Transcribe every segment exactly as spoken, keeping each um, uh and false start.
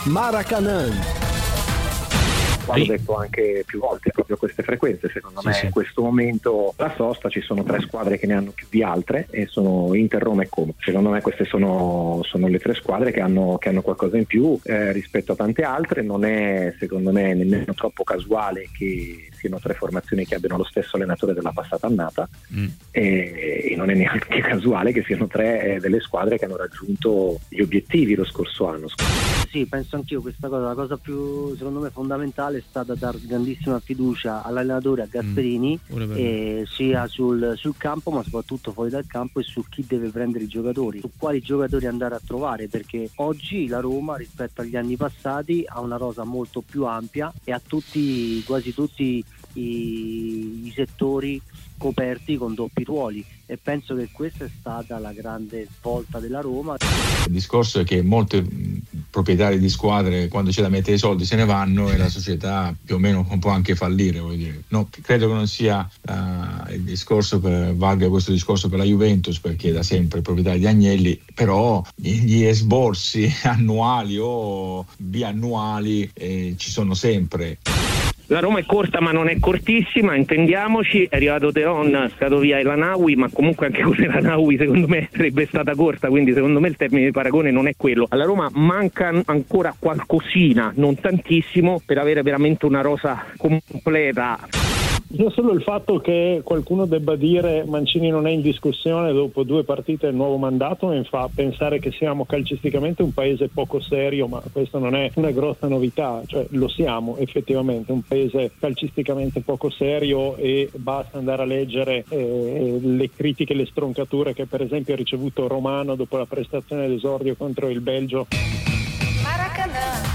Maracanã. L'ho detto anche più volte, proprio queste frequenze, secondo sì, me sì. in questo momento la sosta ci sono tre squadre che ne hanno più di altre e sono Inter, Roma e Como. Secondo me queste sono, sono le tre squadre che hanno, che hanno qualcosa in più eh, rispetto a tante altre. Non è secondo me nemmeno troppo casuale che siano tre formazioni che abbiano lo stesso allenatore della passata annata mm. e, e non è neanche casuale che siano tre eh, delle squadre che hanno raggiunto gli obiettivi lo scorso anno. Sì, penso anch'io questa cosa, la cosa più secondo me fondamentale è stata dar grandissima fiducia all'allenatore, a Gasperini, mm, e sia sul, sul campo ma soprattutto fuori dal campo, e su chi deve prendere i giocatori, su quali giocatori andare a trovare, perché oggi la Roma rispetto agli anni passati ha una rosa molto più ampia e ha tutti, quasi tutti i, i settori coperti con doppi ruoli, e penso che questa è stata la grande svolta della Roma. Il discorso è che molti proprietari di squadre, quando c'è da mettere i soldi, se ne vanno e la società più o meno può anche fallire, voglio dire. No, credo che non sia uh, il discorso per, valga questo discorso per la Juventus, perché da sempre proprietari di Agnelli, però gli esborsi annuali o biannuali eh, ci sono sempre. La Roma è corta ma non è cortissima, intendiamoci, è arrivato Teon, è stato via Elanaui, ma comunque anche con Elanaui secondo me sarebbe stata corta, quindi secondo me il termine di paragone non è quello. Alla Roma manca ancora qualcosina, non tantissimo, per avere veramente una rosa completa. Non solo il fatto che qualcuno debba dire Mancini non è in discussione dopo due partite del nuovo mandato mi fa pensare che siamo calcisticamente un paese poco serio, ma questo non è una grossa novità, cioè lo siamo effettivamente, un paese calcisticamente poco serio, e basta andare a leggere eh, le critiche, le stroncature che per esempio ha ricevuto Romano dopo la prestazione d'esordio contro il Belgio. Maracanã.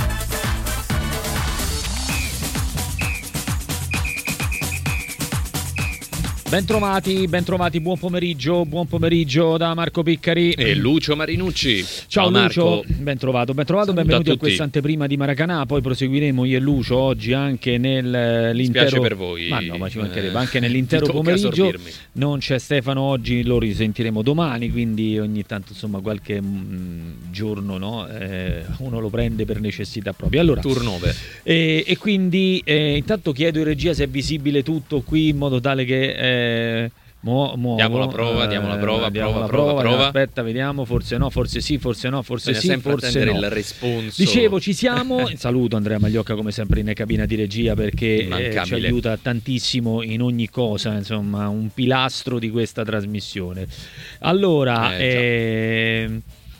Bentrovati, bentrovati, buon pomeriggio, buon pomeriggio da Marco Piccari e Lucio Marinucci. Ciao, Ciao Lucio, Marco. ben trovato, ben trovato, Saluto benvenuti a, a, a questa anteprima di Maracanã. Poi proseguiremo io e Lucio oggi anche nell'intero. Mi spiace per voi. Ma no, ma ci mancherebbe, eh, anche nell'intero pomeriggio. Sorbirmi. Non c'è Stefano oggi, lo risentiremo domani, quindi ogni tanto insomma qualche mh, giorno no, eh, uno lo prende per necessità propria. Allora, turnover. E, e quindi eh, intanto chiedo in regia se è visibile tutto qui in modo tale che eh, Mo, mo, diamo la prova, diamo la prova, eh, diamo prova, la prova, prova, prova. Aspetta, vediamo, forse no, forse sì, forse no, forse bisogna sì, sempre forse no. il responso. Dicevo, ci siamo. Saluto Andrea Magliocca come sempre in cabina di regia, perché eh, ci aiuta tantissimo in ogni cosa, insomma, un pilastro di questa trasmissione. Allora, eh, eh,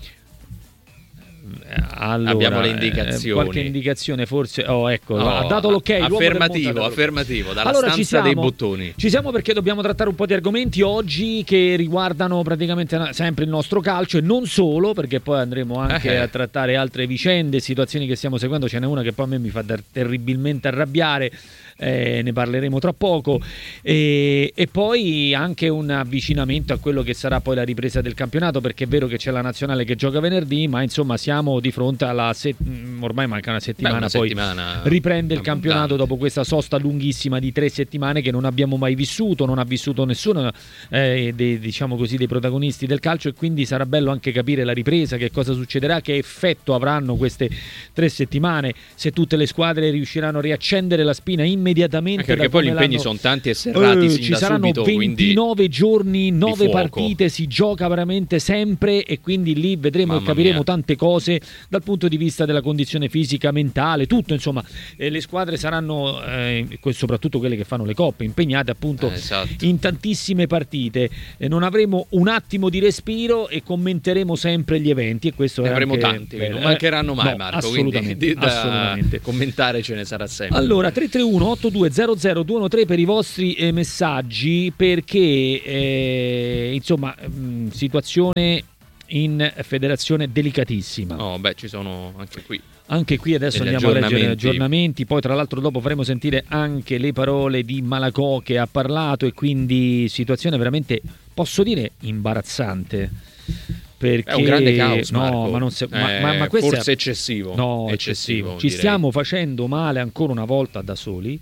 Allora, abbiamo le indicazioni, eh, qualche indicazione forse, oh ecco, oh, ha dato l'ok, affermativo, affermativo dalla allora, stanza ci siamo, dei bottoni. Ci siamo perché dobbiamo trattare un po' di argomenti oggi che riguardano praticamente sempre il nostro calcio, e non solo, perché poi andremo anche eh. a trattare altre vicende, situazioni che stiamo seguendo. Ce n'è una che poi a me mi fa terribilmente arrabbiare, eh, ne parleremo tra poco, e, e poi anche un avvicinamento a quello che sarà poi la ripresa del campionato, perché è vero che c'è la nazionale che gioca venerdì, ma insomma siamo di fronte alla set... ormai manca una settimana. Beh, una poi settimana riprende il campionato dopo questa sosta lunghissima di tre settimane che non abbiamo mai vissuto, non ha vissuto nessuno eh, dei, diciamo così, dei protagonisti del calcio, e quindi sarà bello anche capire la ripresa, che cosa succederà, che effetto avranno queste tre settimane, se tutte le squadre riusciranno a riaccendere la spina immediatamente, anche perché poi gli impegni sono tanti e serrati, uh, sin ci da saranno subito, ventinove giorni, nove partite, si gioca veramente sempre, e quindi lì vedremo Mamma e capiremo mia. tante cose dal punto di vista della condizione fisica, mentale, tutto insomma. Eh, le squadre saranno eh, soprattutto quelle che fanno le coppe impegnate appunto eh, esatto. in tantissime partite, eh, non avremo un attimo di respiro e commenteremo sempre gli eventi, e questo ne è avremo anche tanti, bello. non mancheranno mai, no, Marco, assolutamente, quindi da assolutamente. commentare ce ne sarà sempre. Allora tre tre uno otto due zero zero due uno tre per i vostri eh, messaggi, perché eh, insomma mh, situazione in federazione delicatissima. Oh, beh, ci sono anche qui. Anche qui adesso Degli andiamo a leggere gli aggiornamenti. aggiornamenti, poi tra l'altro dopo faremo sentire anche le parole di Malagò che ha parlato, e quindi situazione veramente, posso dire, imbarazzante. Perché è un grande caos, no, Marco. ma non se, eh, ma, ma, ma forse è, eccessivo. No, eccessivo. eccessivo. Ci direi. stiamo facendo male ancora una volta da soli.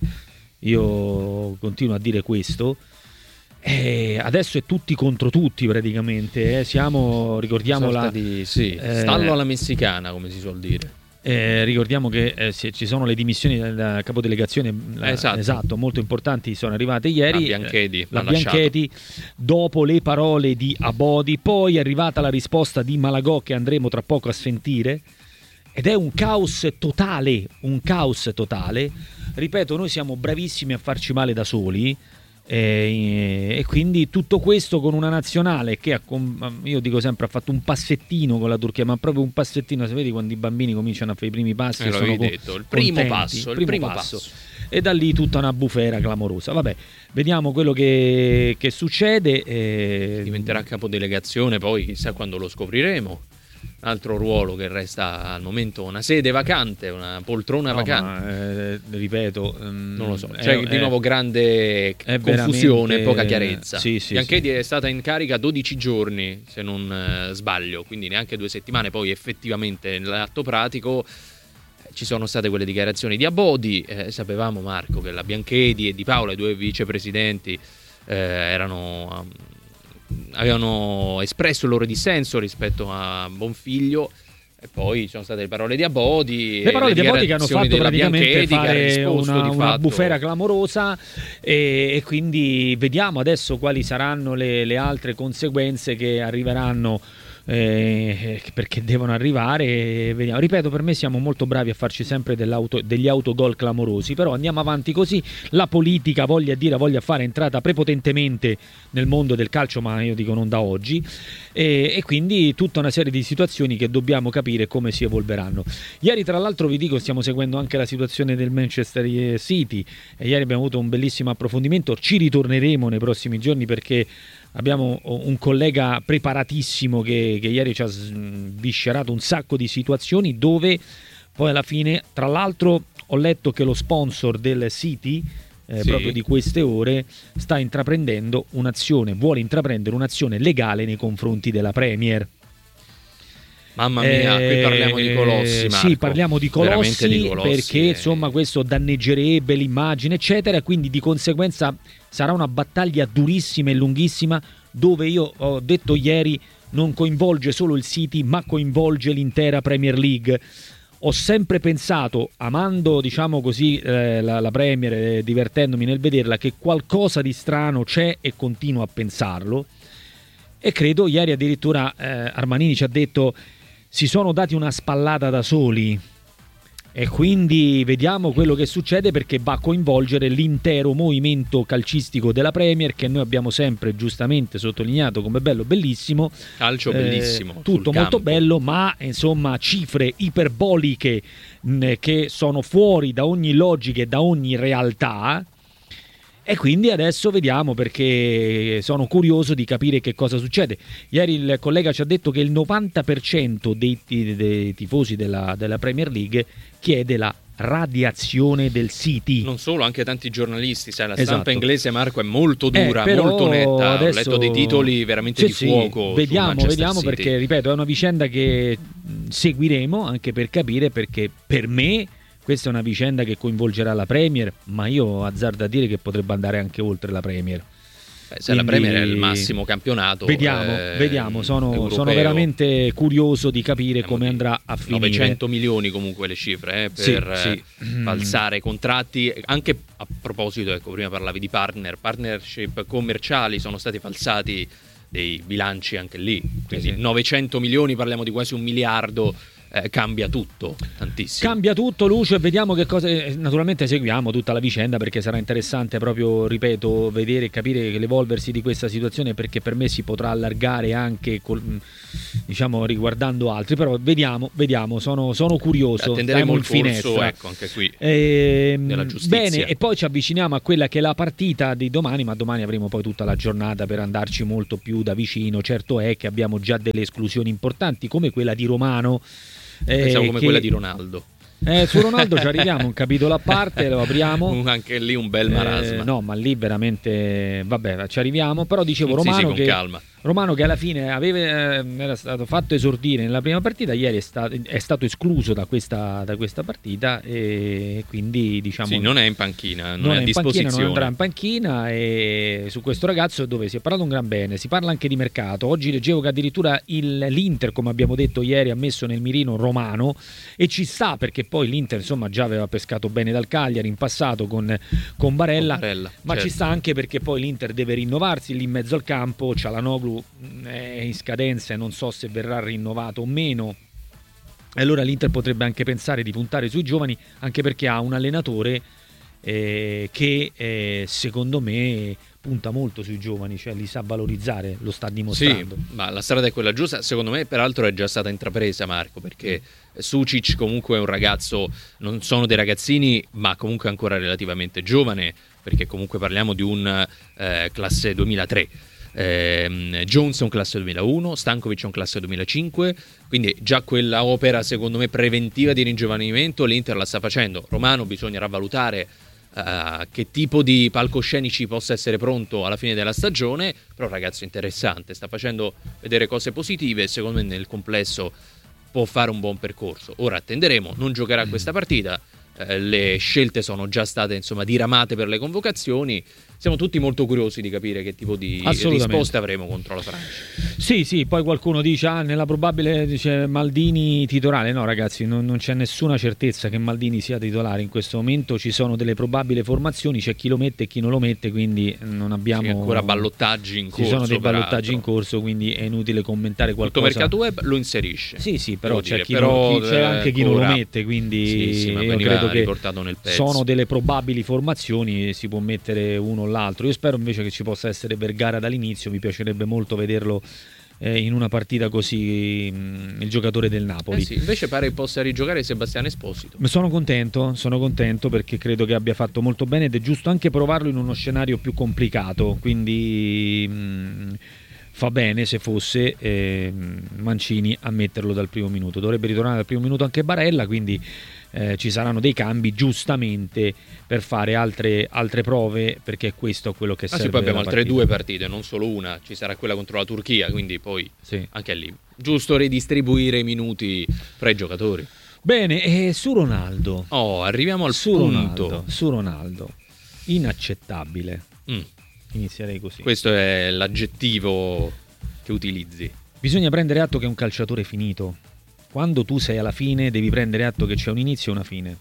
Io continuo a dire questo. Eh, adesso è tutti contro tutti praticamente, eh. Siamo, ricordiamola di, sì, eh, stallo alla messicana, come si suol dire. Eh, ricordiamo che eh, se ci sono le dimissioni della capodelegazione, esatto. esatto, molto importanti, sono arrivate ieri. La Bianchedi, eh, la Bianchedi dopo le parole di Abodi, poi è arrivata la risposta di Malagò che andremo tra poco a sentire, ed è un caos totale, un caos totale. Ripeto, noi siamo bravissimi a farci male da soli. E, e quindi tutto questo con una nazionale che ha, io dico sempre, ha fatto un passettino con la Turchia, ma proprio un passettino. Se vedi quando i bambini cominciano a fare i primi passi, eh, sono detto, il primo contenti, passo, il primo, primo passo. passo, e da lì tutta una bufera clamorosa. Vabbè, vediamo quello che, che succede. E... diventerà capodelegazione, poi chissà quando lo scopriremo. Altro ruolo che resta al momento una sede vacante, una poltrona no, vacante. Ma, eh, ripeto, um, non lo so. C'è è, di nuovo grande è confusione, poca chiarezza. Sì, sì, Bianchedi sì. è stata in carica dodici giorni, se non eh, sbaglio, quindi neanche due settimane. Poi effettivamente nell'atto pratico eh, ci sono state quelle dichiarazioni di Abodi. Eh, sapevamo, Marco, che la Bianchedi e Di Paola, i due vicepresidenti, eh, erano... Um, avevano espresso il loro dissenso rispetto a Bonfiglio, e poi ci sono state le parole di Abodi, le parole le di Abodi che hanno fatto praticamente fare una, di una fatto... bufera clamorosa, e, e quindi vediamo adesso quali saranno le, le altre conseguenze che arriveranno, eh, perché devono arrivare. Vediamo. Ripeto, per me siamo molto bravi a farci sempre dell'auto, degli autogol clamorosi, però andiamo avanti così. La politica, voglia dire, voglia fare, è entrata prepotentemente nel mondo del calcio, ma io dico non da oggi, e, e quindi tutta una serie di situazioni che dobbiamo capire come si evolveranno. Ieri, tra l'altro, vi dico, stiamo seguendo anche la situazione del Manchester City, e ieri abbiamo avuto un bellissimo approfondimento. Ci ritorneremo nei prossimi giorni perché abbiamo un collega preparatissimo che, che ieri ci ha sviscerato un sacco di situazioni, dove poi alla fine, tra l'altro, ho letto che lo sponsor del City, eh, sì. proprio di queste ore, sta intraprendendo un'azione, vuole intraprendere un'azione legale nei confronti della Premier. Mamma mia, eh, qui parliamo di colossi, Marco. Sì, parliamo di colossi, di colossi perché e... insomma questo danneggerebbe l'immagine, eccetera, quindi di conseguenza sarà una battaglia durissima e lunghissima, dove io ho detto ieri non coinvolge solo il City, ma coinvolge l'intera Premier League. Ho sempre pensato, amando diciamo così eh, la, la Premier, eh, divertendomi nel vederla, che qualcosa di strano c'è, e continuo a pensarlo, e credo ieri addirittura eh, Armanini ci ha detto si sono dati una spallata da soli, e quindi vediamo quello che succede, perché va a coinvolgere l'intero movimento calcistico della Premier, che noi abbiamo sempre giustamente sottolineato come bello, bellissimo, calcio eh, bellissimo, tutto molto campo. bello, ma insomma cifre iperboliche mh, che sono fuori da ogni logica e da ogni realtà. E quindi adesso vediamo, perché sono curioso di capire che cosa succede. Ieri il collega ci ha detto che il novanta per cento dei, dei tifosi della, della Premier League chiede la radiazione del City. Non solo, anche tanti giornalisti, sai, la esatto. stampa inglese, Marco, è molto dura, eh, molto netta. Adesso... Ho letto dei titoli veramente sì, di fuoco. Sì. Vediamo, vediamo, City. Perché ripeto, è una vicenda che seguiremo anche per capire, perché per me questa è una vicenda che coinvolgerà la Premier, ma io azzardo a dire che potrebbe andare anche oltre la Premier. Beh, se Quindi, la Premier è il massimo campionato, vediamo, eh, vediamo. Sono, sono veramente curioso di capire Siamo come di andrà a finire. novecento milioni comunque le cifre eh, per sì, sì. falsare contratti. Anche a proposito, ecco, prima parlavi di partner, partnership commerciali, sono stati falsati dei bilanci anche lì. Quindi sì, sì. novecento milioni, parliamo di quasi un miliardo. Eh, cambia tutto tantissimo. Cambia tutto, Lucio, e vediamo che cosa. Naturalmente seguiamo tutta la vicenda, perché sarà interessante proprio, ripeto, vedere e capire l'evolversi di questa situazione, perché per me si potrà allargare anche col, diciamo riguardando altri, però vediamo, vediamo, sono, sono curioso. Attenderemo il finestra. corso, ecco, anche qui e, della giustizia. Bene, e poi ci avviciniamo a quella che è la partita di domani, ma domani avremo poi tutta la giornata per andarci molto più da vicino. Certo è che abbiamo già delle esclusioni importanti, come quella di Romano. Pensavo eh, come che... quella di Ronaldo. Eh, su Ronaldo ci arriviamo, un capitolo a parte, lo apriamo. Anche lì un bel marasma. Eh, no, ma lì veramente, vabbè, ci arriviamo. Però dicevo, Romano, sì, sì, con che calma. Romano che alla fine aveva, eh, era stato fatto esordire nella prima partita, ieri è stato, è stato escluso da questa, da questa partita e quindi diciamo sì, non è in panchina, non, non è a in disposizione. Panchina, non andrà in panchina, e su questo ragazzo dove si è parlato un gran bene, si parla anche di mercato. Oggi leggevo che addirittura il, l'Inter, come abbiamo detto ieri, ha messo nel mirino Romano, e ci sta perché poi l'Inter insomma già aveva pescato bene dal Cagliari in passato con, con Barella, con Barella ma certo. Ci sta anche perché poi l'Inter deve rinnovarsi lì in mezzo al campo. Cialanoglu è in scadenza e non so se verrà rinnovato o meno, e allora l'Inter potrebbe anche pensare di puntare sui giovani, anche perché ha un allenatore eh, che eh, secondo me punta molto sui giovani, cioè li sa valorizzare, lo sta dimostrando. Sì, ma la strada è quella giusta, secondo me peraltro è già stata intrapresa, Marco, perché Sucic comunque è un ragazzo, non sono dei ragazzini, ma comunque ancora relativamente giovane, perché comunque parliamo di un eh, classe duemilatré. Eh, Jones è un classe duemilauno, Stankovic è un classe duemilacinque, quindi già quella opera secondo me preventiva di ringiovanimento l'Inter la sta facendo. Romano bisognerà valutare uh, che tipo di palcoscenici possa essere pronto alla fine della stagione, però ragazzo interessante, sta facendo vedere cose positive e secondo me nel complesso può fare un buon percorso. Ora attenderemo, non giocherà questa partita, eh, le scelte sono già state insomma diramate per le convocazioni. Siamo tutti molto curiosi di capire che tipo di risposte avremo contro la Francia. Sì, sì, poi qualcuno dice, ah, nella probabile dice Maldini titolare. No ragazzi, non, non c'è nessuna certezza che Maldini sia titolare in questo momento, ci sono delle probabili formazioni, c'è chi lo mette e chi non lo mette, quindi non abbiamo... Sì, ancora ballottaggi in corso. Ci sono dei ballottaggi peraltro. in corso, quindi è inutile commentare qualcosa. Tutto mercato web lo inserisce. Sì, sì, però, c'è, dire, chi però non, chi, c'è anche chi non lo mette, quindi sì, sì, ma io credo che riportato nel pezzo. Sono delle probabili formazioni e si può mettere uno o l'altro. Io spero invece che ci possa essere Vergara dall'inizio, mi piacerebbe molto vederlo eh, in una partita così, mh, il giocatore del Napoli. Eh sì, invece pare che possa rigiocare Sebastiano Esposito. Sono contento, sono contento perché credo che abbia fatto molto bene ed è giusto anche provarlo in uno scenario più complicato, quindi mh, fa bene se fosse eh, Mancini a metterlo dal primo minuto. Dovrebbe ritornare dal primo minuto anche Barella, quindi Eh, ci saranno dei cambi giustamente per fare altre, altre prove, perché questo è quello che serve. Ah sì, poi abbiamo altre partita. due partite, non solo una, ci sarà quella contro la Turchia, quindi poi sì. Anche lì giusto ridistribuire i minuti fra i giocatori. Bene, e su Ronaldo oh arriviamo al su punto Ronaldo, su Ronaldo inaccettabile. mm. Inizierei così. Questo è l'aggettivo che utilizzi. Bisogna prendere atto che è un calciatore finito. Quando tu sei alla fine devi prendere atto che c'è un inizio e una fine,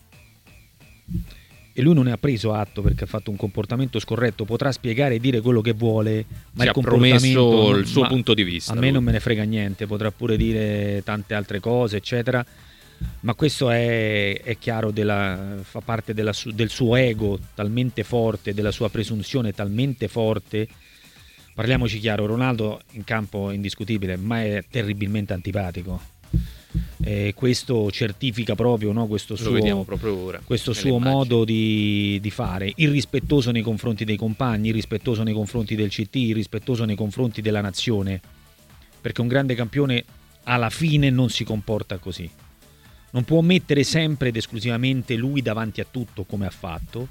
e lui non ne ha preso atto perché ha fatto un comportamento scorretto. Potrà spiegare e dire quello che vuole, ma si il ha promesso comportamento il suo ma punto di vista. A me lui. Non me ne frega niente, potrà pure dire tante altre cose eccetera, ma questo è, è chiaro, della, fa parte della, del suo ego talmente forte, della sua presunzione talmente forte. Parliamoci chiaro, Ronaldo in campo è indiscutibile, ma è terribilmente antipatico. Eh, questo certifica proprio, no, questo suo, proprio ora, questo suo modo di, di fare, irrispettoso nei confronti dei compagni, irrispettoso nei confronti del C T, irrispettoso nei confronti della nazione, perché un grande campione alla fine non si comporta così, non può mettere sempre ed esclusivamente lui davanti a tutto come ha fatto,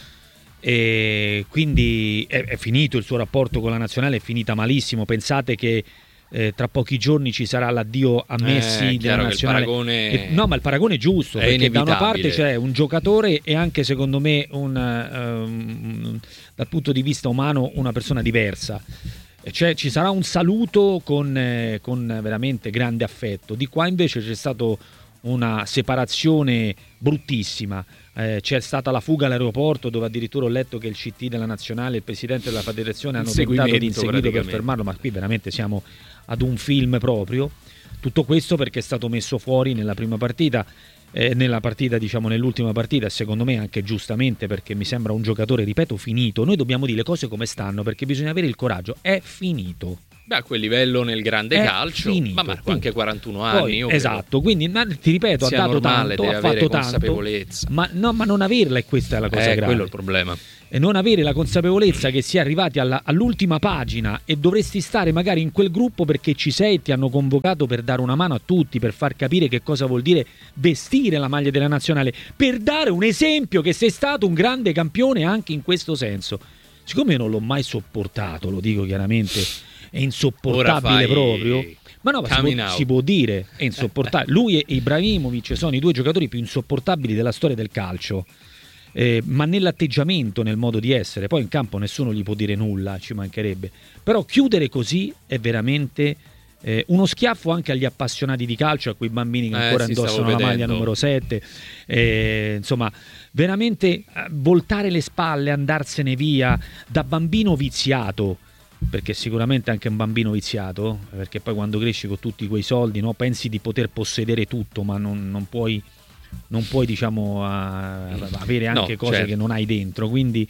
e quindi è, è finito il suo rapporto con la nazionale, è finita malissimo. Pensate che Eh, tra pochi giorni ci sarà l'addio a Messi eh, della nazionale. Il paragone... e, no, ma il paragone è giusto, è perché da una parte inevitabile. c'è un giocatore e anche secondo me un, um, dal punto di vista umano una persona diversa. Cioè, ci sarà un saluto con, eh, con veramente grande affetto. Di qua invece c'è stato una separazione bruttissima. Eh, c'è stata la fuga all'aeroporto, dove addirittura ho letto che il C T della nazionale e il presidente della federazione hanno tentato di inseguirlo per fermarlo, ma qui veramente siamo ad un film proprio. Tutto questo perché è stato messo fuori nella prima partita, eh, nella partita diciamo nell'ultima partita, secondo me anche giustamente, perché mi sembra un giocatore, ripeto, finito. Noi dobbiamo dire le cose come stanno, perché bisogna avere il coraggio, è finito. Beh, a quel livello nel grande è calcio, finito, ma Marco tutto. Anche quarantuno Poi, anni. esatto, quindi ti ripeto, ha dato normale, tanto, ha fatto tanto, ma, no, ma non averla, e questa è la cosa eh, grave. Quello è il problema. E non avere la consapevolezza che si è arrivati alla, all'ultima pagina e dovresti stare magari in quel gruppo perché ci sei e ti hanno convocato per dare una mano a tutti, per far capire che cosa vuol dire vestire la maglia della nazionale, per dare un esempio che sei stato un grande campione anche in questo senso. Siccome io non l'ho mai sopportato, lo dico chiaramente, è insopportabile proprio. Ma no, ma si può, si può dire, è insopportabile. Lui e Ibrahimovic sono i due giocatori più insopportabili della storia del calcio. Eh, ma nell'atteggiamento, nel modo di essere, poi in campo nessuno gli può dire nulla, ci mancherebbe, però chiudere così è veramente eh, uno schiaffo anche agli appassionati di calcio, a quei bambini che eh, ancora sì, indossano la maglia numero sette, eh, insomma veramente voltare le spalle, andarsene via da bambino viziato, perché sicuramente anche un bambino viziato, perché poi quando cresci con tutti quei soldi, no, pensi di poter possedere tutto, ma non, non puoi non puoi diciamo a, a avere anche no, cose certo. che non hai dentro, quindi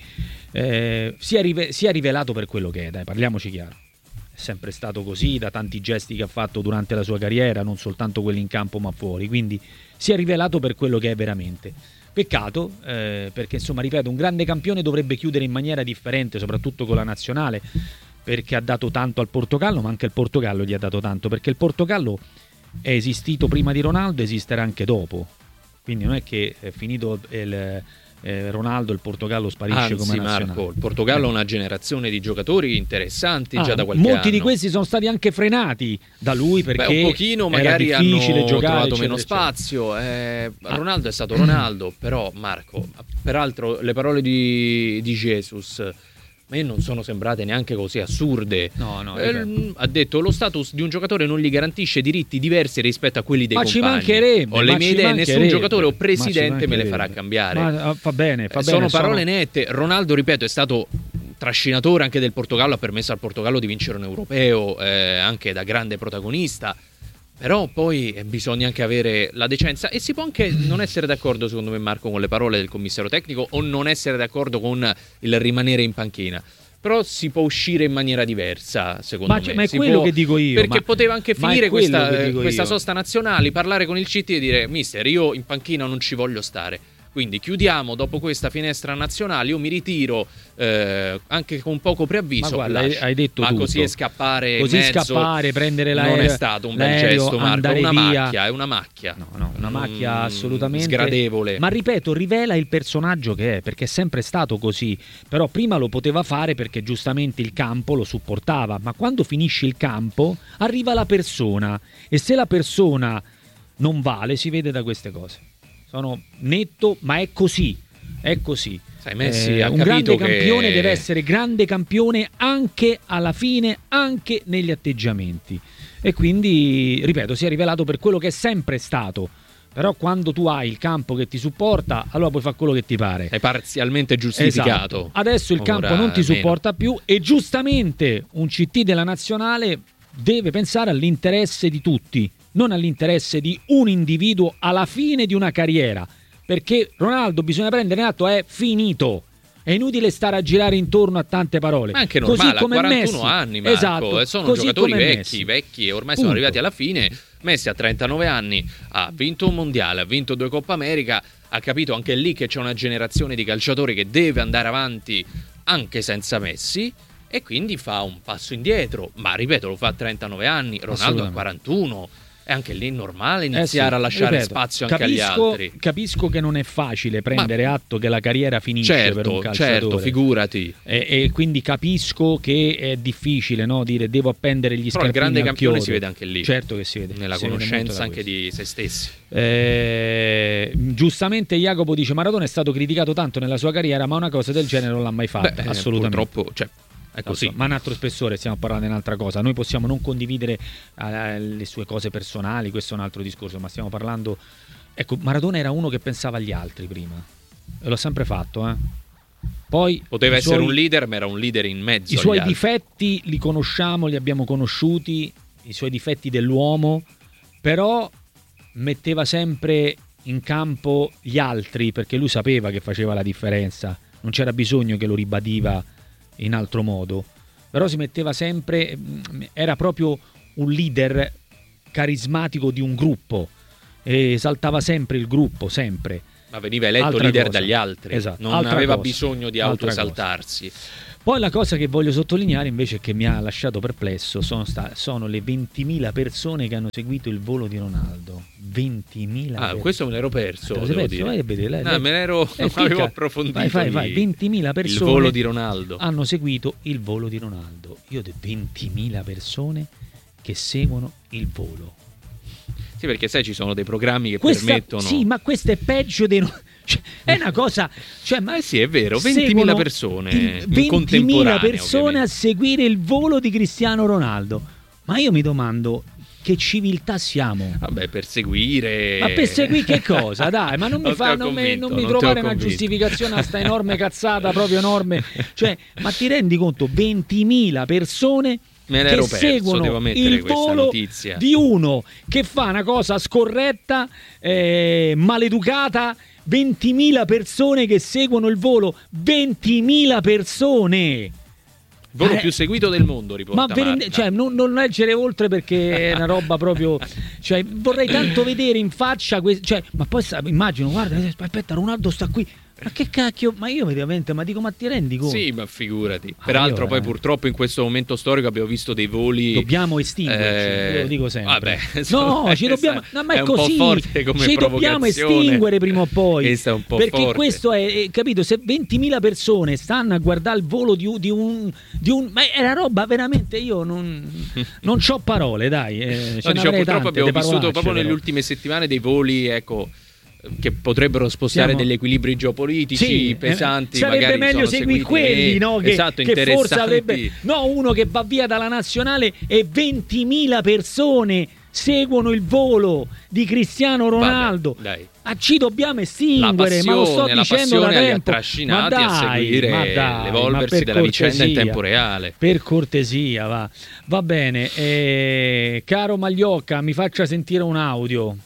eh, si, è rive- si è rivelato per quello che è, dai, parliamoci chiaro, è sempre stato così da tanti gesti che ha fatto durante la sua carriera, non soltanto quelli in campo ma fuori, quindi si è rivelato per quello che è veramente. Peccato, eh, perché insomma, ripeto, un grande campione dovrebbe chiudere in maniera differente, soprattutto con la nazionale, perché ha dato tanto al Portogallo, ma anche il Portogallo gli ha dato tanto, perché il Portogallo è esistito prima di Ronaldo, esisterà anche dopo. Quindi non è che è finito il, eh, Ronaldo, il Portogallo sparisce. Anzi, come nazionale. Marco, il Portogallo ha una generazione di giocatori interessanti ah, già da qualche molti anno. Molti di questi sono stati anche frenati da lui perché Beh, un pochino magari era hanno giocare, trovato eccetera, meno eccetera. spazio. Eh, Ronaldo è stato Ronaldo, però Marco, peraltro le parole di, di Jesus a me non sono sembrate neanche così assurde. No, no, eh, ha detto lo status di un giocatore non gli garantisce diritti diversi rispetto a quelli dei ma compagni. Ci mancherebbe, ho le mie idee, nessun giocatore o ma presidente me le farà cambiare. Ma, fa bene, fa eh, bene. Sono parole sono... nette. Ronaldo, ripeto, è stato trascinatore anche del Portogallo, ha permesso al Portogallo di vincere un europeo, eh, anche da grande protagonista. Però poi bisogna anche avere la decenza e si può anche non essere d'accordo, secondo me, Marco, con le parole del commissario tecnico o non essere d'accordo con il rimanere in panchina. Però si può uscire in maniera diversa, secondo ma me. Ma è si quello può, che dico io. Perché ma, poteva anche finire questa, questa io. sosta nazionale, parlare con il C T e dire mister, io in panchina non ci voglio stare. Quindi chiudiamo dopo questa finestra nazionale, io mi ritiro eh, anche con poco preavviso. Ma guarda, hai, hai detto ma tutto. così è scappare così mezzo, scappare, prendere l'aereo. Non è stato un bel gesto, Marco, è una via. macchia, è una macchia. No, no, una macchia mm, assolutamente sgradevole. Ma ripeto, rivela il personaggio che è, perché è sempre stato così. Però prima lo poteva fare perché giustamente il campo lo supportava, ma quando finisce il campo arriva la persona e se la persona non vale si vede da queste cose. Sono netto, ma è così. È così. Sai, Messi eh, ha un capito grande che... campione deve essere grande campione anche alla fine, anche negli atteggiamenti. E quindi, ripeto, si è rivelato per quello che è sempre stato. Però quando tu hai il campo che ti supporta, allora puoi fare quello che ti pare. È parzialmente giustificato. Esatto. Adesso il campo Ora non ti meno. supporta più e giustamente un C T della nazionale deve pensare all'interesse di tutti, non all'interesse di un individuo alla fine di una carriera, perché Ronaldo, bisogna prendere atto, è finito. È inutile stare a girare intorno a tante parole. Ma anche normale, così come ha quarantuno Messi. anni, Marco, esatto, sono così giocatori come vecchi, Messi. vecchi e ormai Punto. sono arrivati alla fine. Messi a trentanove anni, ha vinto un mondiale, ha vinto due Coppa America, ha capito anche lì che c'è una generazione di calciatori che deve andare avanti anche senza Messi e quindi fa un passo indietro, ma ripeto, lo fa a trentanove anni, Ronaldo a quarantuno. È anche lì normale iniziare eh sì, a lasciare ripeto, spazio anche capisco, agli altri. Capisco che non è facile prendere Ma, atto che la carriera finisce certo, per un calciatore. Certo, figurati. E, e quindi capisco che è difficile, no, dire devo appendere gli scarpini. Però il grande campione chiodo. si vede anche lì. Certo che si vede. Nella si conoscenza vede anche di se stessi. Eh, giustamente Jacopo dice Maradona è stato criticato tanto nella sua carriera, ma una cosa del genere non l'ha mai fatta. Beh, assolutamente. Purtroppo, cioè, è così. Ma un altro spessore, stiamo parlando di un'altra cosa. Noi possiamo non condividere uh, le sue cose personali, questo è un altro discorso, ma stiamo parlando... Ecco, Maradona era uno che pensava agli altri prima, e l'ho sempre fatto, eh. Poi poteva essere suoi, un leader, ma era un leader in mezzo. I suoi altri. difetti li conosciamo, li abbiamo conosciuti, i suoi difetti dell'uomo, però metteva sempre in campo gli altri, perché lui sapeva che faceva la differenza, non c'era bisogno che lo ribadiva in altro modo, però si metteva sempre, era proprio un leader carismatico di un gruppo, e esaltava sempre il gruppo, sempre, Ma veniva eletto Altra leader cosa. dagli altri, Esatto. non Altra aveva cosa. bisogno di Altra autoesaltarsi. Poi la cosa che voglio sottolineare invece che mi ha lasciato perplesso sono, sta- sono le ventimila persone che hanno seguito il volo di Ronaldo. ventimila Ah, persone. questo me l'ero perso, Te lo sei devo perso? dire. Vai a vedere, lei- No, lei- me l'ero, Eh, non avevo clicca. approfondito. Vai, vai, vai. il- ventimila persone il volo di Ronaldo. hanno seguito il volo di Ronaldo. Io ho detto ventimila persone che seguono il volo. Sì, perché sai, ci sono dei programmi che Questa, permettono. sì, ma questo è peggio dei... Cioè, è una cosa... Cioè, ma Eh sì, è vero, ventimila seguono persone di- in ventimila contemporanea, persone ovviamente. a seguire il volo di Cristiano Ronaldo. Ma io mi domando che civiltà siamo? Vabbè, per seguire. Ma per seguire che cosa? Dai, ma non mi, Non fa, ti ho non mi, convinto, non mi non ti ho trovare una convinto. giustificazione a sta enorme cazzata, proprio enorme. Cioè, ma ti rendi conto? ventimila persone Me che l'ero perso, seguono devo mettere il questa volo notizia. di uno che fa una cosa scorretta, eh, maleducata. ventimila persone che seguono il volo. ventimila persone. Il volo Eh, più seguito del mondo, riporta Ma ver- Marta. cioè, non, non leggere oltre perché è una roba proprio. Cioè, vorrei tanto vedere in faccia. Que- cioè, ma poi sta- immagino, guarda, aspetta, Ronaldo sta qui. Ma che cacchio? Ma io veramente, ma dico, ma ti rendi conto? Sì, ma figurati. Ah, Peraltro, io, poi eh. purtroppo in questo momento storico abbiamo visto dei voli. Dobbiamo estinguerci, Eh, io lo dico sempre. Vabbè, insomma, no, ci dobbiamo. No, ma è, è un così. po' forte come ci dobbiamo provocazione. estinguere prima o poi. Questa è un po' perché forte. questo è, è- capito? Se ventimila persone stanno a guardare il volo di, un- di un. Di un ma è una roba veramente. Io non. Non c'ho parole, dai. Eh, ce No, ne diciamo, avrei purtroppo tante, abbiamo de vissuto parolacce, proprio nelle però. ultime settimane dei voli, ecco, che potrebbero spostare Siamo- degli equilibri geopolitici Sì, pesanti. eh, sarebbe magari meglio sono seguire seguiti quelli, meno. no? Che, esatto, che forse interessanti. avrebbe no uno che va via dalla nazionale e ventimila persone seguono il volo di Cristiano Ronaldo. Vabbè, dai. Ah, ci dobbiamo estinguere, La passione, ma lo sto la dicendo da passione li ha tempo. trascinati ma dai, a seguire ma dai, l'evolversi ma per della vicenda in cortesia, tempo reale. Per cortesia, va. Va bene. Eh, caro Magliocca, mi faccia sentire un audio.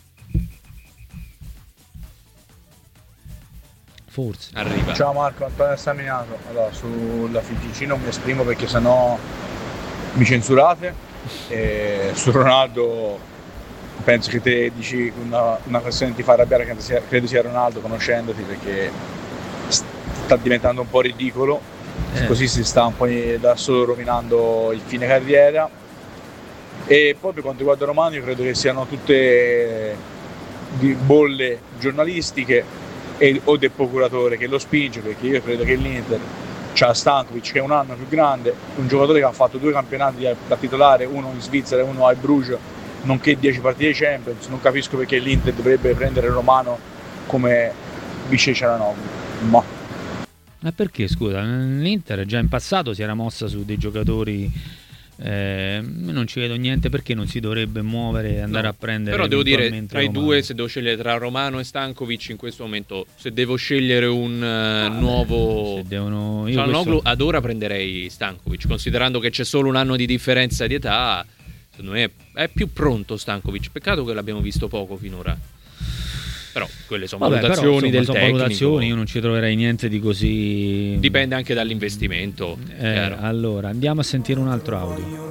Forse. Arriva. Ciao Marco, Antonio Staminato. Allora, sulla F I G C non mi esprimo perché sennò mi censurate. E su Ronaldo penso che te dici una, una questione ti fa arrabbiare, credo sia, credo sia Ronaldo conoscendoti, perché sta diventando un po' ridicolo. Eh. Così si sta un po' da solo rovinando il fine carriera. E poi per quanto riguarda Romano, io credo che siano tutte di bolle giornalistiche e, o del procuratore che lo spinge, perché io credo che l'Inter c'ha Stankovic che è un anno più grande, un giocatore che ha fatto due campionati da titolare, uno in Svizzera e uno al Bruges, nonché dieci partite di Champions. Non capisco perché l'Inter dovrebbe prendere Romano come vice Cialanoglu. Ma Ma perché, scusa, l'Inter già in passato si era mossa su dei giocatori, eh, non ci vedo niente perché non si dovrebbe muovere e andare No, a prendere. però devo dire, eventualmente tra i Romano. due, se devo scegliere tra Romano e Stankovic in questo momento, se devo scegliere un Ah, uh, nuovo se devono, io Cialanoglu, questo- ad ora prenderei Stankovic, considerando che c'è solo un anno di differenza di età. Secondo me è più pronto Stankovic, peccato che l'abbiamo visto poco finora. Però quelle sono Vabbè, però, valutazioni insomma, del sono tecnico. valutazioni, io non ci troverei niente di così. Dipende anche dall'investimento. Eh, chiaro. allora, andiamo a sentire un altro audio.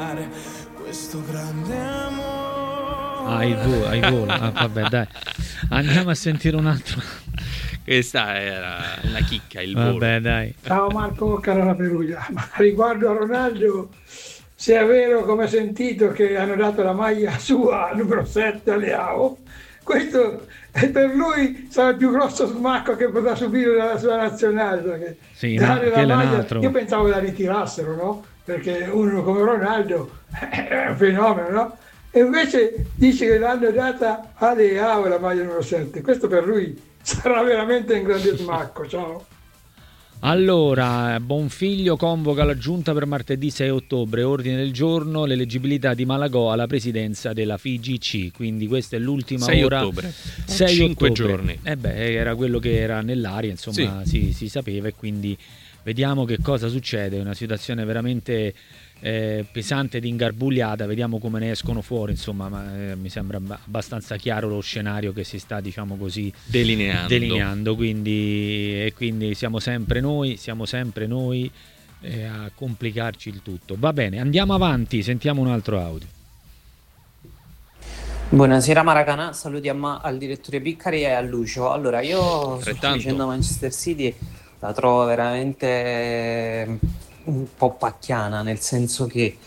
Ah, il volo, ah, il volo. Ah, vabbè, dai. Andiamo a sentire un altro. Questa era una chicca, il volo. Vabbè, dai. Ciao Marco, caro la Perugia. Ma riguardo a Ronaldo, se è vero, come ho sentito, che hanno dato la maglia sua numero sette a Leao, questo è per lui sarà il più grosso smacco che potrà subire dalla sua nazionale. Perché Sì, no, dare la quello è un maglia, altro. io pensavo che la ritirassero, no? Perché uno come Ronaldo è un fenomeno, no? E invece dice che l'hanno data a Leao la maglia numero sette. Questo per lui sarà veramente un grande smacco. Ciao. Allora, Bonfiglio convoca la giunta per martedì sei ottobre, ordine del giorno, l'eleggibilità di Malagò alla presidenza della F I G C, quindi questa è l'ultima sei ora. ottobre. sei Cinque ottobre. giorni. Eh beh, era quello che era nell'aria, insomma, si, si sapeva, e quindi vediamo che cosa succede. È una situazione veramente eh, pesante ed ingarbugliata, vediamo come ne escono fuori, insomma, ma eh, mi sembra ab- abbastanza chiaro lo scenario che si sta, diciamo così, Delineando. delineando, quindi, e quindi siamo sempre noi, siamo sempre noi eh, a complicarci il tutto. Va bene, andiamo avanti, sentiamo un altro audio. Buonasera Maracanà, saluti a ma- al direttore Piccari e a Lucio. Allora, io sto dicendo Manchester City la trovo veramente un po' pacchiana, nel senso che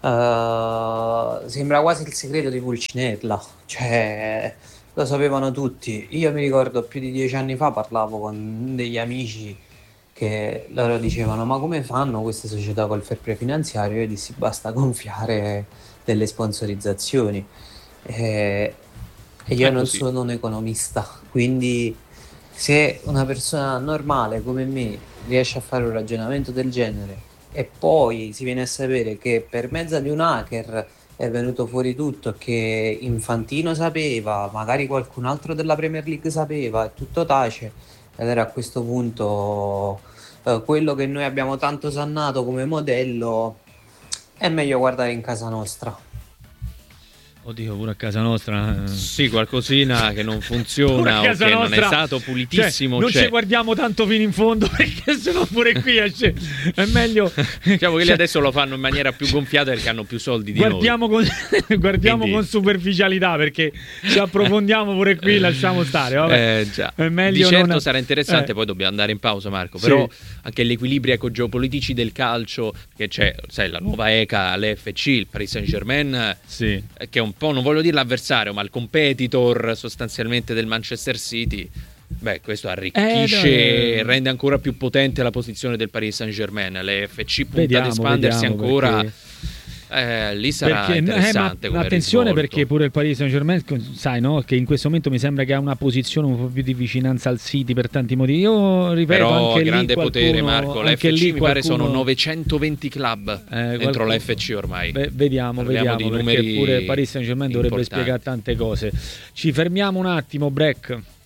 uh, sembra quasi il segreto di Pulcinella, cioè lo sapevano tutti. Io mi ricordo più di dieci anni fa parlavo con degli amici che loro dicevano: ma come fanno queste società col fair play finanziario? Io dissi: basta gonfiare delle sponsorizzazioni. E e io È non così. sono un economista, quindi se una persona normale come me riesce a fare un ragionamento del genere e poi si viene a sapere che per mezzo di un hacker è venuto fuori tutto, che Infantino sapeva, magari qualcun altro della Premier League sapeva, e tutto tace, allora a questo punto eh, quello che noi abbiamo tanto sannato come modello è meglio guardare in casa nostra. Oddio, pure a casa nostra. eh. Sì, qualcosina che non Pure funziona a o casa che non è nostra, stato pulitissimo. cioè, non c'è. ci guardiamo tanto fino in fondo, perché sennò pure qui esce- è meglio. Diciamo che lì cioè, adesso lo fanno in maniera più gonfiata perché hanno più soldi di guardiamo con, guardiamo Quindi- con superficialità, perché se approfondiamo pure qui lasciamo stare. noi. Vabbè. Eh, già. È meglio Di certo non- sarà interessante, eh. poi dobbiamo andare in pausa, Marco. Sì. Però anche gli equilibri ecco, geopolitici del calcio, che c'è, sai, la nuova E C A, l'F C, il Paris Saint-Germain, Sì. eh, che è un po', non voglio dire l'avversario, ma il competitor sostanzialmente del Manchester City. Beh, questo arricchisce Eh, e rende ancora più potente la posizione del Paris Saint-Germain. Le F C punta Vediamo, ad espandersi vediamo, ancora. perché- Eh, lì sarà Perché, eh, ma- interessante. ma come attenzione, risvolto. perché pure il Paris Saint-Germain, sai, no? Che in questo momento mi sembra che ha una posizione un po' più di vicinanza al City per tanti motivi. Io ripeto, Però anche grande lì qualcuno, potere, Marco. La anche F C lì mi pare qualcuno- sono novecentoventi club Eh, dentro qualcuno- la F C ormai. Beh, vediamo, Parliamo vediamo, di perché numeri pure Paris Saint-Germain dovrebbe importanti. spiegare tante cose. Ci fermiamo un attimo, break.